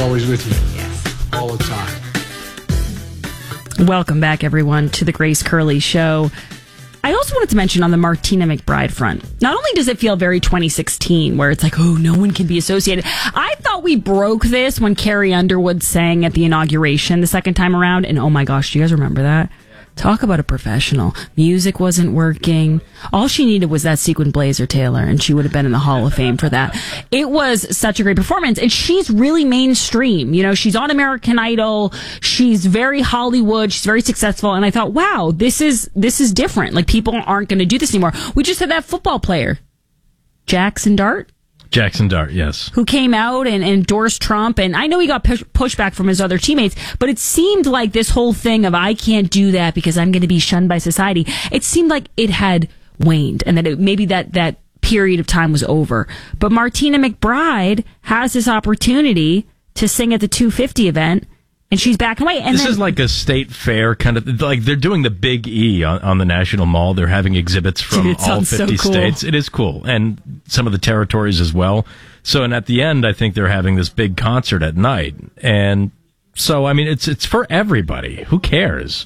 Always with you. Yes. All the time. Welcome back, everyone, to the Grace Curley Show. I also wanted to mention on the Martina McBride front, not only does it feel very 2016, where it's like, oh, no one can be associated. I thought we broke this when Carrie Underwood sang at the inauguration the second time around. And oh my gosh, do you guys remember that? Talk about a professional. Music wasn't working. All she needed was that sequin blazer, Taylor, and she would have been in the Hall of Fame for that. It was such a great performance, and she's really mainstream. You know, she's on American Idol. She's very Hollywood. She's very successful, and I thought, wow, this is different. Like, people aren't going to do this anymore. We just had that football player, Jackson Dart, yes. Who came out and endorsed Trump. And I know he got pushback from his other teammates, but it seemed like this whole thing of I can't do that because I'm going to be shunned by society, it seemed like it had waned and that maybe that period of time was over. But Martina McBride has this opportunity to sing at the 250 event. And she's backing away. And this is like a state fair kind of, like they're doing the Big E on the National Mall. They're having exhibits from all 50 states. It is cool. And some of the territories as well. So, and at the end, I think they're having this big concert at night. And so, I mean, it's for everybody. Who cares?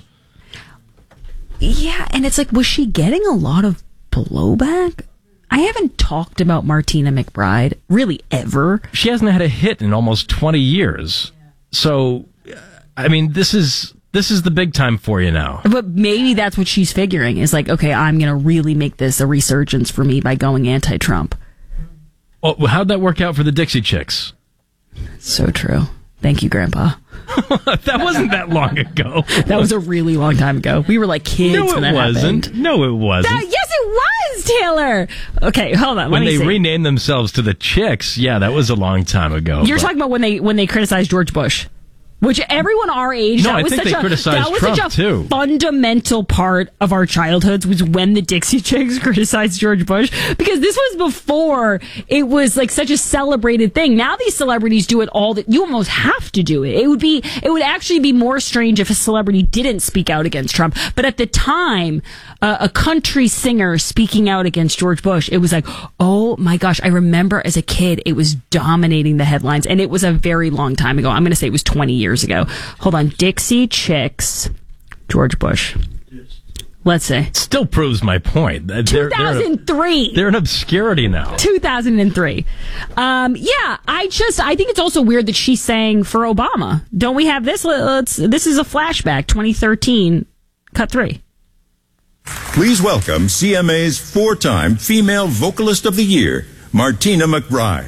Yeah. And it's like, was she getting a lot of blowback? I haven't talked about Martina McBride really ever. She hasn't had a hit in almost 20 years. So, I mean, this is the big time for you now. But maybe that's what she's figuring is like, okay, I'm going to really make this a resurgence for me by going anti-Trump. Well, how'd that work out for the Dixie Chicks? So true. Thank you, Grandpa. That wasn't that long ago. That was a really long time ago. We were like kids when that happened. No, it wasn't. Yes, it was, Taylor. Okay, hold on. When they renamed themselves to the Chicks, yeah, that was a long time ago. You're talking about when they criticized George Bush. Which everyone our age, that was such a fundamental part of our childhoods was when the Dixie Chicks criticized George Bush. Because this was before it was like such a celebrated thing. Now these celebrities do it you almost have to do it. It would actually be more strange if a celebrity didn't speak out against Trump. But at the time, a country singer speaking out against George Bush, it was like, oh my gosh, I remember as a kid, it was dominating the headlines. And it was a very long time ago. I'm going to say it was 20 years ago. Hold on. Dixie Chicks, George Bush. Let's say. Still proves my point. 2003. They're in obscurity now. 2003. I think it's also weird that she sang for Obama. Don't we have this? This is a flashback. 2013, cut 3. Please welcome CMA's 4-time Female Vocalist of the Year, Martina McBride.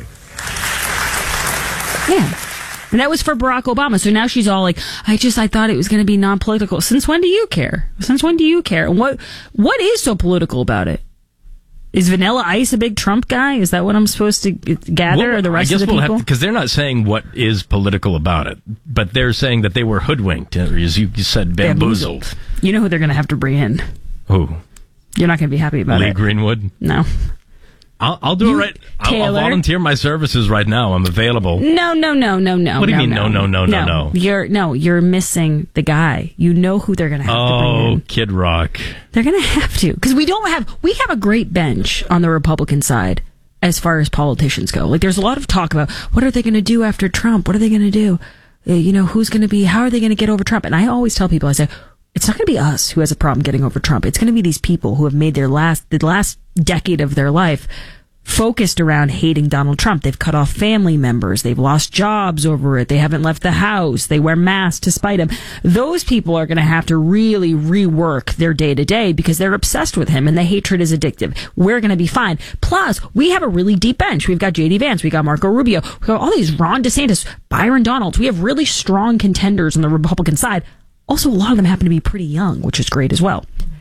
Yeah. And that was for Barack Obama. So now she's all like, I thought it was going to be non-political. Since when do you care? And what is so political about it? Is Vanilla Ice a big Trump guy? Is that what I'm supposed to gather? Or the rest of the people? Because they're not saying what is political about it, but they're saying that they were hoodwinked, as you said, bamboozled. You know who they're going to have to bring in? Who? You're not going to be happy about Lee Greenwood? No. I'll do it right. I'll volunteer my services right now. I'm available. No. What do you mean? No. You're missing the guy. You know who they're going to have to bring in. Oh, Kid Rock. They're going to have to. Because we have a great bench on the Republican side as far as politicians go. Like, there's a lot of talk about what are they going to do after Trump? What are they going to do? Who's going to be, how are they going to get over Trump? And I always tell people, I say, it's not going to be us who has a problem getting over Trump. It's going to be these people who have made the last decade of their life focused around hating Donald Trump. They've cut off family members. They've lost jobs over it. They haven't left the house. They wear masks to spite him. Those people are going to have to really rework their day to day because they're obsessed with him and the hatred is addictive. We're going to be fine. Plus, we have a really deep bench. We've got J.D. Vance. We got Marco Rubio. We got all these Ron DeSantis, Byron Donalds. We have really strong contenders on the Republican side. Also, a lot of them happen to be pretty young, which is great as well.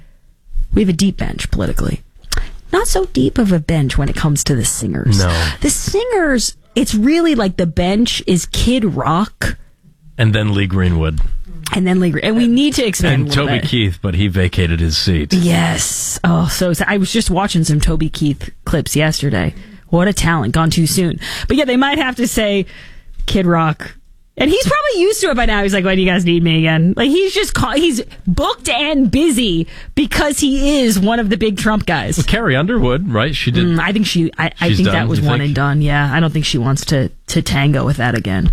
We have a deep bench politically. Not so deep of a bench when it comes to the singers. No. The singers, it's really like the bench is Kid Rock. And then Lee Greenwood. And we need to expand and a little Toby bit. Keith, but he vacated his seat. Yes. Oh, so I was just watching some Toby Keith clips yesterday. What a talent. Gone too soon. But yeah, they might have to say Kid Rock. And he's probably used to it by now. He's like, why do you guys need me again? Like, he's booked and busy because he is one of the big Trump guys. Well, Carrie Underwood, right? She did. I think that was one and done. Yeah. I don't think she wants to tango with that again.